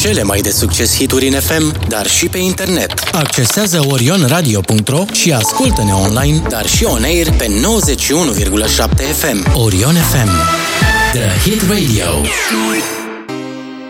Cele mai de succes hituri în FM, dar și pe internet. Accesează orionradio.ro și ascultă-ne online, dar și on air pe 91,7 FM. Orion FM. The Hit Radio.